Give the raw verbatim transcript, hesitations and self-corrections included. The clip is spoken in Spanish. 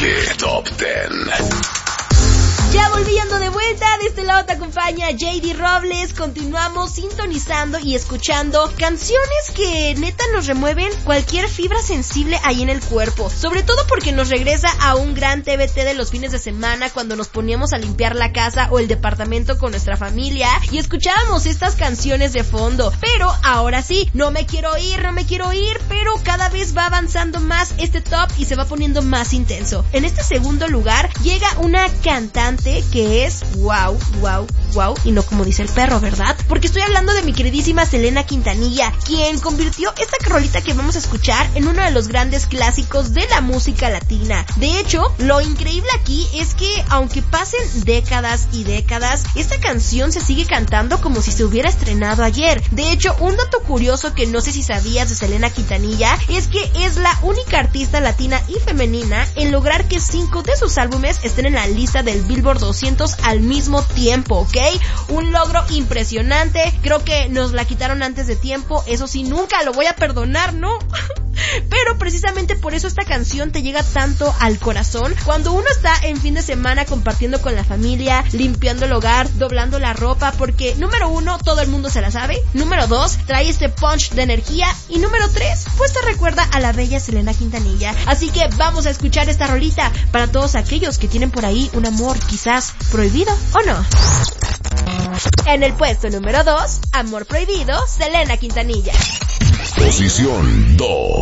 The Top Ten. Ya volviendo de vuelta, de este lado te acompaña J D Robles. Continuamos sintonizando y escuchando canciones que neta nos remueven cualquier fibra sensible ahí en el cuerpo, sobre todo porque nos regresa a un gran T B T de los fines de semana, cuando nos poníamos a limpiar la casa o el departamento con nuestra familia y escuchábamos estas canciones de fondo. Pero ahora sí, no me quiero ir, no me quiero ir, pero cada vez va avanzando más este top y se va poniendo más intenso. En este segundo lugar llega una cantante que es wow, wow, wow, y no como dice el perro, ¿verdad? Porque estoy hablando de mi queridísima Selena Quintanilla, quien convirtió esta rolita que vamos a escuchar en uno de los grandes clásicos de la música latina. De hecho, lo increíble aquí es que aunque pasen décadas y décadas, esta canción se sigue cantando como si se hubiera estrenado ayer. De hecho, un dato curioso que no sé si sabías de Selena Quintanilla es que es la única artista latina y femenina en lograr que cinco de sus álbumes estén en la lista del Billboard doscientos al mismo tiempo, ¿ok? Un logro impresionante. Creo que nos la quitaron antes de tiempo, eso sí, nunca lo voy a perdonar, ¿no? Pero precisamente por eso esta canción te llega tanto al corazón cuando uno está en fin de semana compartiendo con la familia, limpiando el hogar, doblando la ropa, porque número uno, todo el mundo se la sabe, número dos, trae este punch de energía, y número tres, pues te recuerda a la bella Selena Quintanilla. Así que vamos a escuchar esta rolita para todos aquellos que tienen por ahí un amor quizás prohibido o no. En el puesto número dos, Amor Prohibido, Selena Quintanilla. Posición dos.